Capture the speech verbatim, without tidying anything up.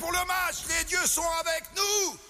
pour le match. Les dieux sont avec nous.